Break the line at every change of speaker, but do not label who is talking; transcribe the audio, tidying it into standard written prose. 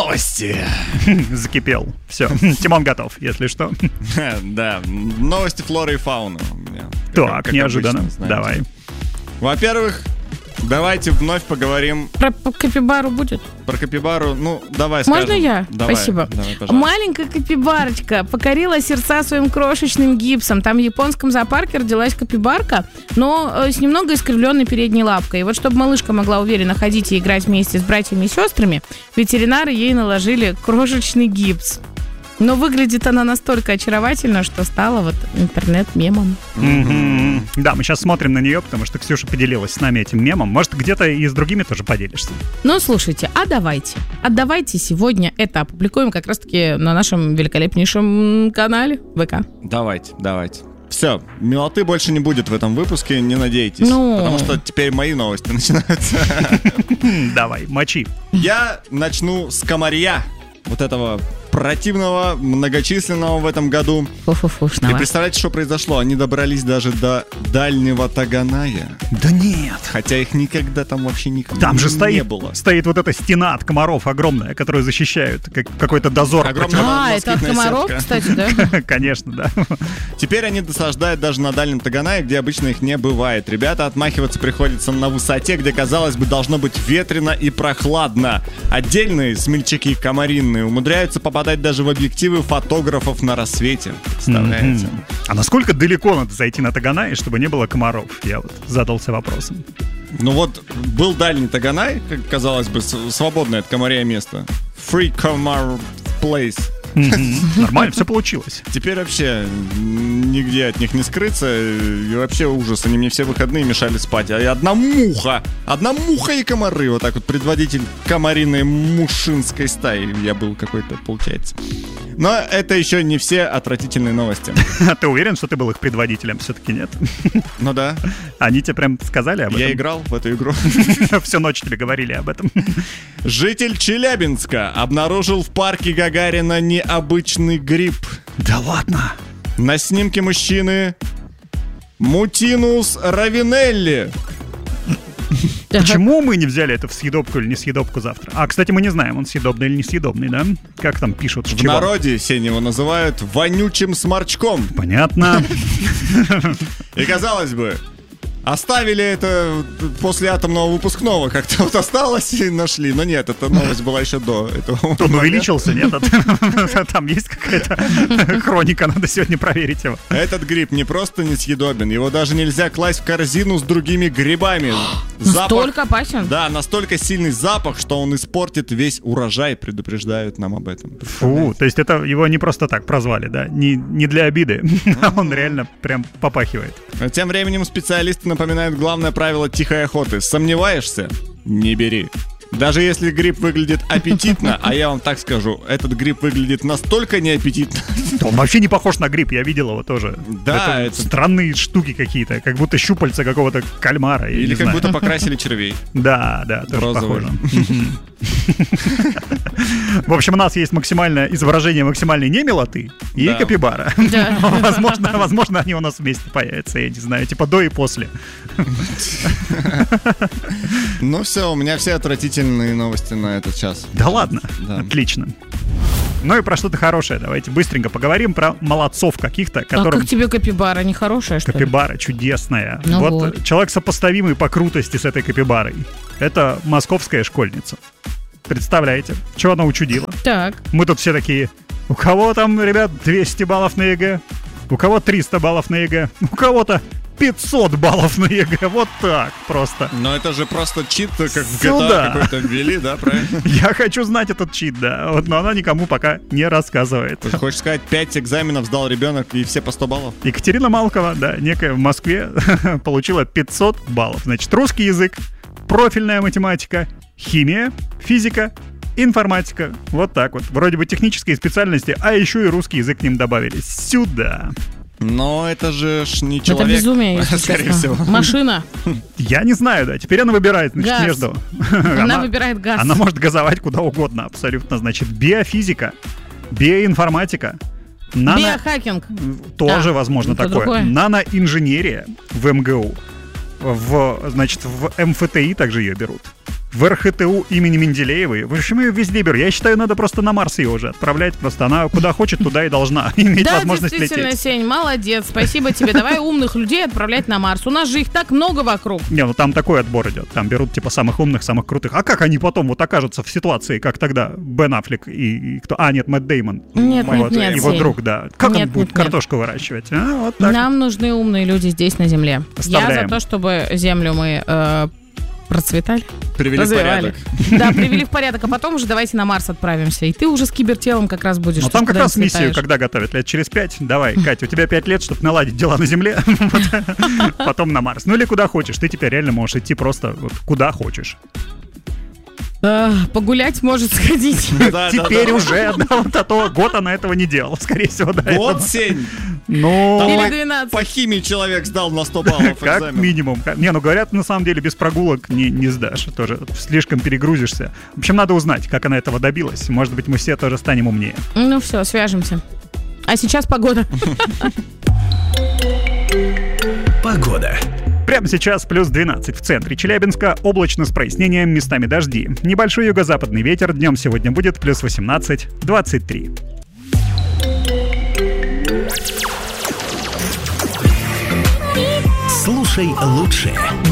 Новости.
Закипел. Все, Тимон готов, если что.
Да, новости флоры и фауны.
Так, неожиданно. Давай.
Во-первых, давайте вновь поговорим...
Про капибару будет?
Про капибару, давай скажем.
Можно я?
Давай,
спасибо.
Давай, пожалуйста.
Маленькая капибарочка покорила сердца своим крошечным гипсом. Там в японском зоопарке родилась капибарка, но с немного искривленной передней лапкой. И вот чтобы малышка могла уверенно ходить и играть вместе с братьями и сестрами, ветеринары ей наложили крошечный гипс. Но выглядит она настолько очаровательно, что стала вот интернет-мемом.
Да, мы сейчас смотрим на нее, потому что Ксюша поделилась с нами этим мемом. Может, где-то и с другими тоже поделишься.
Ну, слушайте, давайте сегодня это опубликуем как раз-таки на нашем великолепнейшем канале ВК.
Давайте. Все, милоты больше не будет в этом выпуске, не надейтесь. Потому что теперь мои новости начинаются.
Давай, мочи.
Я начну с комарья. Вот этого противного, многочисленного в этом году. И представляете, что произошло? Они добрались даже до дальнего Таганая.
Да нет.
Хотя их никогда там вообще никогда
там же
не было.
Стоит вот эта стена от комаров огромная, которую защищают, как какой-то дозор.
Это от комаров, сетка. Кстати, да?
Конечно, да.
Теперь они досаждают даже на дальнем Таганае, где обычно их не бывает. Ребята, отмахиваться приходится на высоте, где, казалось бы, должно быть ветрено и прохладно. Отдельные смельчаки комаринные умудряются попадать даже в объективы фотографов на рассвете. Представляете?
А насколько далеко надо зайти на Таганай, чтобы не было комаров? Я вот задался вопросом.
Был дальний Таганай, как казалось бы, свободное от комаря место. Free Comar Place.
Нормально, все получилось.
Теперь вообще нигде от них не скрыться. И вообще ужас. Они мне все выходные мешали спать. А одна муха и комары. Вот так вот предводитель комариной мушинской стаи я был какой-то, получается. Но это еще не все отвратительные новости.
А ты уверен, что ты был их предводителем? Все-таки нет?
Ну да.
Они тебе прям сказали об этом?
Я играл в эту игру.
Всю ночь тебе говорили об этом.
Житель Челябинска обнаружил в парке Гагарина необычный гриб.
Да ладно?
На снимке мужчины Мутинус равинелли.
Почему мы не взяли это в съедобку или несъедобку завтра? А, кстати, мы не знаем, он съедобный или несъедобный, да? Как там пишут?
В народе Сень его называют вонючим сморчком.
Понятно.
И казалось бы, оставили это после атомного выпускного. Как-то вот осталось и нашли. Но нет, эта новость была еще до этого.
Он увеличился, нет? Там есть какая-то хроника, надо сегодня проверить его.
Этот гриб не просто несъедобен, его даже нельзя класть в корзину с другими грибами.
Настолько опасен?
Да, настолько сильный запах, что он испортит весь урожай, предупреждают нам об этом.
Фу, то есть это его не просто так прозвали, да? Не для обиды, а он реально прям попахивает.
Тем временем специалисты напоминают главное правило тихой охоты. Сомневаешься? Не бери. Даже если гриб выглядит аппетитно, а я вам так скажу, этот гриб выглядит настолько неаппетитно.
Он вообще не похож на гриб, я видел его тоже.
Да,
это странные штуки какие-то, как будто щупальца какого-то кальмара.
Или как будто покрасили червей.
Да, тоже похоже. В общем, у нас есть максимальное изображение максимальной немилоты и капибара. Возможно, они у нас вместе появятся, я не знаю, типа до и после.
Ну все, у меня все отвратительные новости на этот час.
Да ладно? Да. Отлично. Ну и про что-то хорошее. Давайте быстренько поговорим про молодцов каких-то, которым...
А как тебе капибара? Не хорошая, что ли?
Капибара чудесная.
Ну
вот человек сопоставимый по крутости с этой капибарой. Это московская школьница. Представляете, что она учудила?
Так.
Мы тут все такие: у кого там, ребят, 200 баллов на ЕГЭ? У кого 300 баллов на ЕГЭ? У кого-то 500 баллов на ЕГЭ. Вот так просто.
Но это же просто чит, как в GTA какой-то ввели, да, правильно?
Я хочу знать этот чит, да. Вот, но она никому пока не рассказывает.
Ты хочешь сказать, 5 экзаменов сдал ребенок и все по 100 баллов?
Екатерина Малкова, да, некая в Москве, получила 500 баллов. Значит, русский язык, профильная математика, химия, физика, информатика. Вот так вот. Вроде бы технические специальности, а еще и русский язык к ним добавили. Сюда.
Но это же не человек.
Это безумие, если
скорее
честно.
всего.
Машина.
Я не знаю, да. Теперь она выбирает, значит,
газ.
между...
Она выбирает газ.
Она может газовать куда угодно, абсолютно. Значит, биофизика, биоинформатика,
биохакинг.
Тоже возможно такое. Наноинженерия в МГУ. Значит, в МФТИ также ее берут. в РХТУ имени Менделеевой. В общем, ее везде берут. Я считаю, надо просто на Марс ее уже отправлять. Просто она куда хочет, туда и должна иметь возможность лететь.
Да, действительно, Сень, молодец. Спасибо тебе. Давай умных людей отправлять на Марс. У нас же их так много вокруг.
Не, ну там такой отбор идет. Там берут типа самых умных, самых крутых. А как они потом вот окажутся в ситуации, как тогда Бен Аффлек и кто? А, нет, Мэтт Деймон.
Нет,
его
Сень.
друг, да. Как он будет картошку выращивать? Вот так.
Нам нужны умные люди здесь на Земле.
Оставляем.
Я за то, чтобы Землю мы процветали.
Привели в порядок.
Да, привели в порядок, а потом уже давайте на Марс отправимся. И ты уже с кибертелом как раз будешь.
Ну там как раз миссию, когда готовят, лет через 5. Давай, Катя, у тебя 5 лет, чтобы наладить дела на Земле, потом на Марс. Ну или куда хочешь, ты теперь реально можешь идти просто вот куда хочешь.
Погулять может сходить.
Теперь уже, да, вот а то год она этого не делала, скорее всего.
Год, Сень?
Ну,
или 12.
По химии человек сдал на 100 баллов
как
экзамен.
минимум. Не, ну говорят, на самом деле без прогулок не сдашь. Тоже слишком перегрузишься. В общем, надо узнать, как она этого добилась. Может быть, мы все тоже станем умнее.
Ну все, свяжемся. А сейчас погода.
Погода.
Прямо сейчас плюс 12 в центре Челябинска, облачно с прояснением, местами дожди. Небольшой юго-западный ветер, днем сегодня будет плюс 18-23.
Слушай лучшее